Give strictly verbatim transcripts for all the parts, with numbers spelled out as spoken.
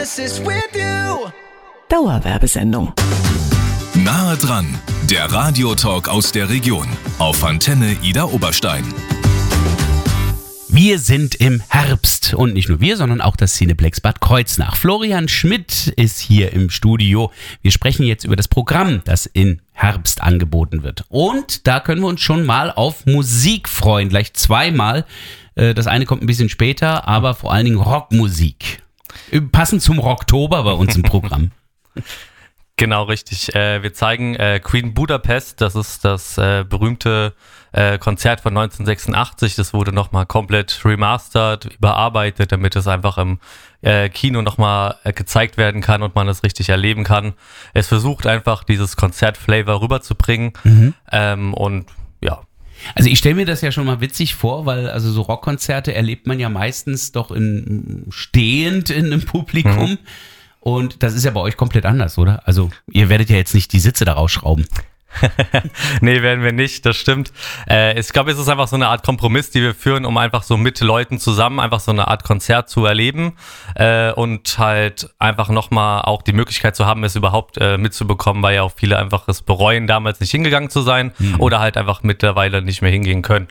Dauerwerbesendung. Nahe dran, der Radiotalk aus der Region auf Antenne Idar Oberstein. Wir sind im Herbst und nicht nur wir, sondern auch das Cineplex Bad Kreuznach. Florian Schmidt ist hier im Studio. Wir sprechen jetzt über das Programm, das in Herbst angeboten wird. Und da können wir uns schon mal auf Musik freuen, gleich zweimal. Das eine kommt ein bisschen später, aber vor allen Dingen Rockmusik. Passend zum Rocktober bei uns im Programm. Genau, richtig. Äh, wir zeigen äh, Queen Budapest, das ist das äh, berühmte äh, Konzert von neunzehnhundertsechsundachtzig. Das wurde nochmal komplett remastert, überarbeitet, damit es einfach im äh, Kino nochmal äh, gezeigt werden kann und man es richtig erleben kann. Es versucht einfach, dieses Konzertflavor rüberzubringen mhm. ähm, und ja. Also ich stelle mir das ja schon mal witzig vor, weil also so Rockkonzerte erlebt man ja meistens doch in, stehend in einem Publikum. Mhm. Und das ist ja bei euch komplett anders, oder? Also ihr werdet ja jetzt nicht die Sitze da rausschrauben. Nee, werden wir nicht, das stimmt. Äh, ich glaube, es ist einfach so eine Art Kompromiss, die wir führen, um einfach so mit Leuten zusammen einfach so eine Art Konzert zu erleben äh, und halt einfach nochmal auch die Möglichkeit zu haben, es überhaupt äh, mitzubekommen, weil ja auch viele einfach es bereuen, damals nicht hingegangen zu sein mhm. oder halt einfach mittlerweile nicht mehr hingehen können.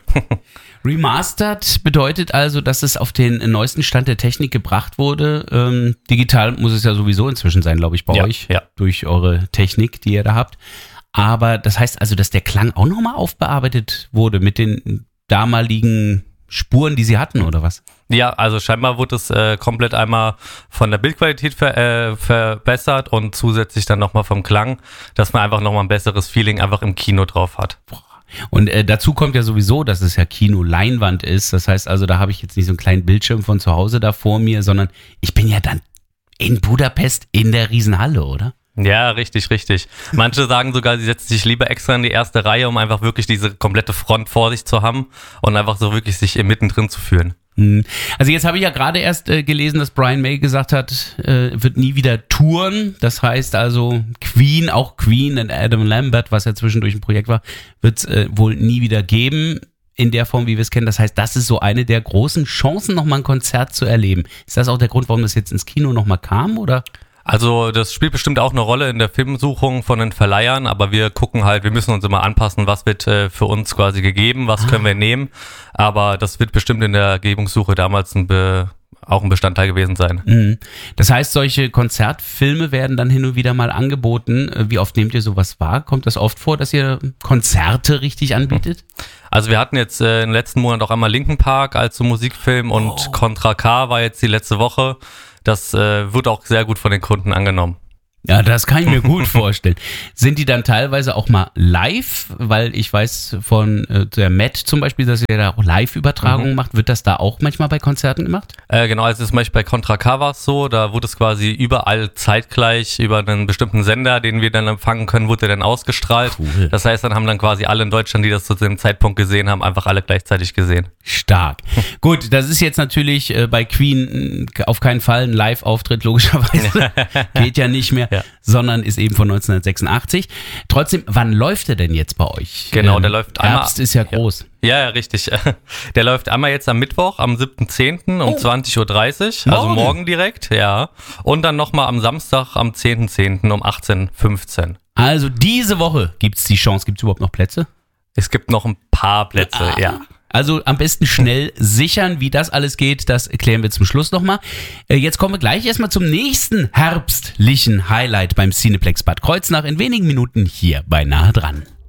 Remastered bedeutet also, dass es auf den neuesten Stand der Technik gebracht wurde. Ähm, digital muss es ja sowieso inzwischen sein, glaube ich, bei ja, euch, ja. durch eure Technik, die ihr da habt. Aber das heißt also, dass der Klang auch nochmal aufbearbeitet wurde mit den damaligen Spuren, die sie hatten, oder was? Ja, also scheinbar wurde es äh, komplett einmal von der Bildqualität ver, äh, verbessert und zusätzlich dann nochmal vom Klang, dass man einfach nochmal ein besseres Feeling einfach im Kino drauf hat. Boah. Und äh, dazu kommt ja sowieso, dass es ja Kino-Leinwand ist. Das heißt also, da habe ich jetzt nicht so einen kleinen Bildschirm von zu Hause da vor mir, sondern ich bin ja dann in Budapest in der Riesenhalle, oder? Ja, richtig, richtig. Manche sagen sogar, sie setzen sich lieber extra in die erste Reihe, um einfach wirklich diese komplette Front vor sich zu haben und einfach so wirklich sich mittendrin zu fühlen. Also jetzt habe ich ja gerade erst äh, gelesen, dass Brian May gesagt hat, äh, wird nie wieder touren. Das heißt also Queen, auch Queen und Adam Lambert, was ja zwischendurch ein Projekt war, wird es äh, wohl nie wieder geben in der Form, wie wir es kennen. Das heißt, das ist so eine der großen Chancen, nochmal ein Konzert zu erleben. Ist das auch der Grund, warum das jetzt ins Kino nochmal kam, oder? Also das spielt bestimmt auch eine Rolle in der Filmsuchung von den Verleihern, aber wir gucken halt, wir müssen uns immer anpassen, was wird äh, für uns quasi gegeben, was ah. können wir nehmen, aber das wird bestimmt in der Gebungssuche damals ein Be- auch ein Bestandteil gewesen sein. Mhm. Das heißt, solche Konzertfilme werden dann hin und wieder mal angeboten. Wie oft nehmt ihr sowas wahr? Kommt das oft vor, dass ihr Konzerte richtig anbietet? Also wir hatten jetzt äh, im letzten Monat auch einmal Linkin Park als so Musikfilm und oh. Contra K war jetzt die letzte Woche. Das äh, wird auch sehr gut von den Kunden angenommen. Ja, das kann ich mir gut vorstellen. Sind die dann teilweise auch mal live? Weil ich weiß von äh, der Matt zum Beispiel, dass ihr da auch Live-Übertragungen mhm. macht. Wird das da auch manchmal bei Konzerten gemacht? Äh, genau, also zum Beispiel bei Contra K war es so, da wurde es quasi überall zeitgleich über einen bestimmten Sender, den wir dann empfangen können, wurde dann ausgestrahlt. Cool. Das heißt, dann haben dann quasi alle in Deutschland, die das zu dem Zeitpunkt gesehen haben, einfach alle gleichzeitig gesehen. Stark. Gut, das ist jetzt natürlich äh, bei Queen äh, auf keinen Fall ein Live-Auftritt, logischerweise. Geht ja nicht mehr. Ja. Sondern ist eben von neunzehnhundertsechsundachtzig. Trotzdem, wann läuft der denn jetzt bei euch? Genau, der ähm, läuft einmal. Herbst ist ja groß. Ja, ja, richtig. Der läuft einmal jetzt am Mittwoch, am siebten zehnten um oh. zwanzig Uhr dreißig, morgen. Also morgen direkt, ja. Und dann nochmal am Samstag, am zehnten zehnten um achtzehn Uhr fünfzehn. Also diese Woche gibt es die Chance. Gibt es überhaupt noch Plätze? Es gibt noch ein paar Plätze, ah. ja. Also am besten schnell sichern, wie das alles geht, das erklären wir zum Schluss nochmal. Jetzt kommen wir gleich erstmal zum nächsten herbstlichen Highlight beim Cineplex Bad Kreuznach in wenigen Minuten hier bei Nahe dran.